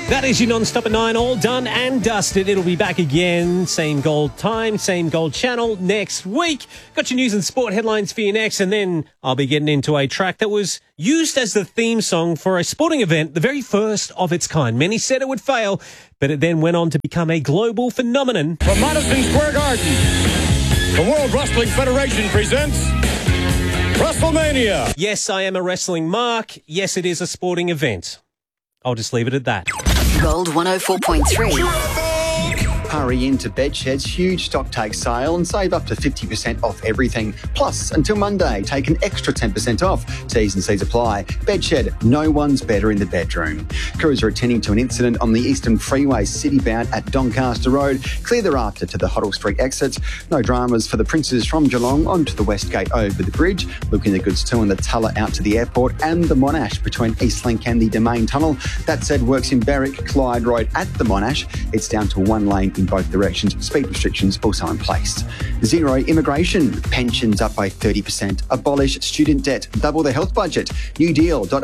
That is your non-stop at 9, all done and dusted. It'll be back again, same gold time, same gold channel next week. Got your news and sport headlines for you next, and then I'll be getting into a track that was used as the theme song for a sporting event, the very first of its kind. Many said it would fail, but it then went on to become a global phenomenon. From Madison Square Garden, the World Wrestling Federation presents WrestleMania. Yes, I am a wrestling mark. Yes, it is a sporting event. I'll just leave it at that. Gold 104.3. Hurry into Bedshed's huge stock take sale and save up to 50% off everything. Plus, until Monday, take an extra 10% off. T's and C's apply. Bedshed, no one's better in the bedroom. Crews are attending to an incident on the Eastern Freeway city-bound at Doncaster Road. Clear thereafter to the Hoddle Street exit. No dramas for the Princes from Geelong onto the West Gate over the bridge. Looking the goods too, and the Tulla out to the airport, and the Monash between Eastlink and the Domain Tunnel. That said, works in Berwick, Clyde Road at the Monash. It's down to one lane in both directions. Speed restrictions also in place. Zero immigration. Pensions up by 30%. Abolish student debt. Double the health budget. Newdeal.au.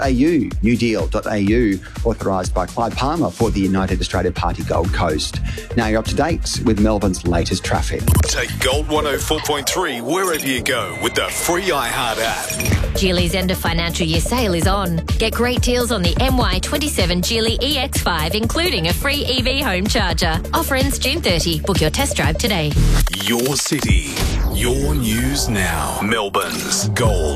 Newdeal.au. Authorised by Clyde Palmer for the United Australia Party Gold Coast. Now you're up to date with Melbourne's latest traffic. Take Gold 104.3 wherever you go with the free iHeart app. Geely's end of financial year sale is on. Get great deals on the MY27 Geely EX5, including a free EV home charger. Offer ends June 30. Book your test drive today. Your city, your news now. Melbourne's Gold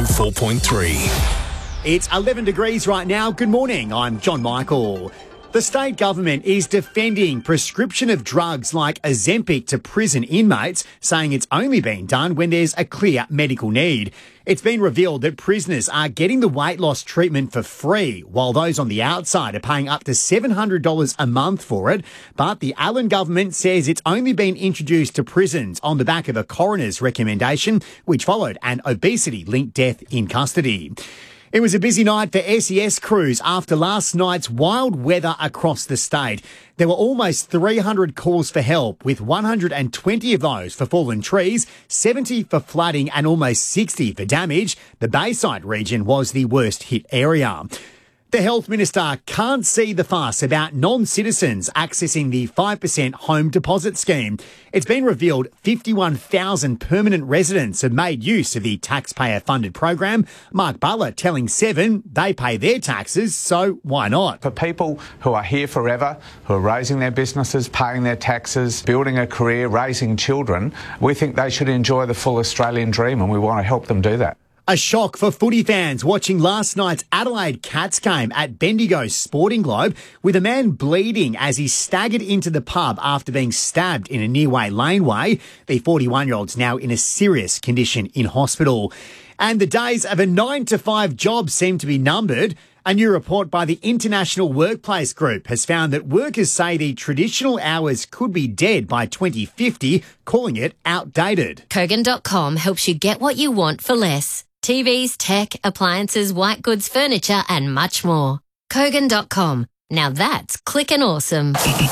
104.3. It's 11 degrees right now. Good morning. I'm John Michael. The state government is defending prescription of drugs like Ozempic to prison inmates, saying it's only being done when there's a clear medical need. It's been revealed that prisoners are getting the weight loss treatment for free, while those on the outside are paying up to $700 a month for it. But the Allen government says it's only been introduced to prisons on the back of a coroner's recommendation, which followed an obesity-linked death in custody. It was a busy night for SES crews after last night's wild weather across the state. There were almost 300 calls for help, with 120 of those for fallen trees, 70 for flooding and almost 60 for damage. The Bayside region was the worst hit area. The Health Minister can't see the fuss about non-citizens accessing the 5% home deposit scheme. It's been revealed 51,000 permanent residents have made use of the taxpayer-funded program. Mark Butler telling Seven they pay their taxes, so why not? For people who are here forever, who are raising their businesses, paying their taxes, building a career, raising children, we think they should enjoy the full Australian dream, and we want to help them do that. A shock for footy fans watching last night's Adelaide Cats game at Bendigo Sporting Globe, with a man bleeding as he staggered into the pub after being stabbed in a Nearway laneway. The 41-year-old's now in a serious condition in hospital. And the days of a 9-to-5 job seem to be numbered. A new report by the International Workplace Group has found that workers say the traditional hours could be dead by 2050, calling it outdated. Kogan.com helps you get what you want for less. TVs, tech, appliances, white goods, furniture, and much more. Kogan.com. Now that's clickin' awesome.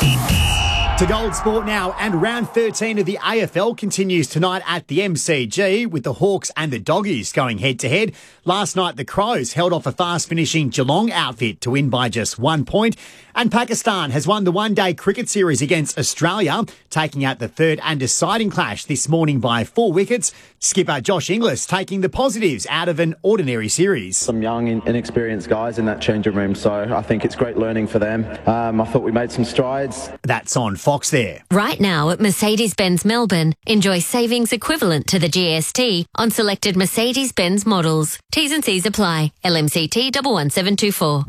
To Gold Sport now, and round 13 of the AFL continues tonight at the MCG, with the Hawks and the Doggies going head-to-head. Last night, the Crows held off a fast-finishing Geelong outfit to win by just 1 point. And Pakistan has won the one-day cricket series against Australia, taking out the third and deciding clash this morning by 4 wickets. Skipper Josh Inglis taking the positives out of an ordinary series. Some young, inexperienced guys in that changing room, so I think it's great learning for them. I thought we made some strides. That's on Fox there. Right now at Mercedes-Benz Melbourne, enjoy savings equivalent to the GST on selected Mercedes-Benz models. T's and C's apply. LMCT 11724.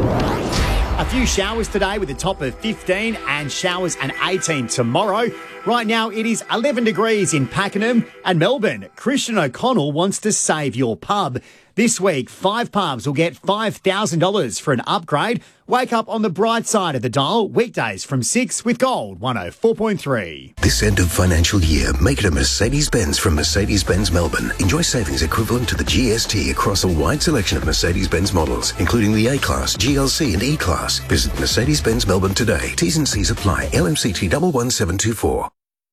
A few showers today with a top of 15 and showers and 18 tomorrow. Right now it is 11 degrees in Pakenham and Melbourne. Christian O'Connell wants to save your pub. This week, 5 pubs will get $5,000 for an upgrade. Wake up on the bright side of the dial, weekdays from 6 with Gold 104.3. This end of financial year, make it a Mercedes-Benz from Mercedes-Benz Melbourne. Enjoy savings equivalent to the GST across a wide selection of Mercedes-Benz models, including the A-Class, GLC and E-Class. Visit Mercedes-Benz Melbourne today. T's and C's apply. LMCT 11724.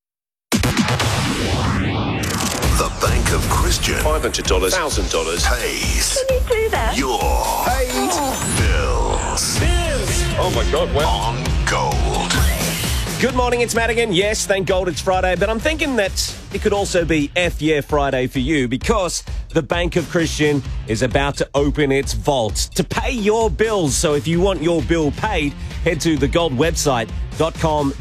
The Bank of Christian. $500, $1,000 pays Can you do that? your bills. Oh, my God. Wow. On Gold. Good morning, it's Madigan. Yes, thank God it's Friday, but I'm thinking that it could also be F Yeah Friday for you because the Bank of Christian is about to open its vault to pay your bills. So if you want your bill paid, head to thegoldwebsite.com.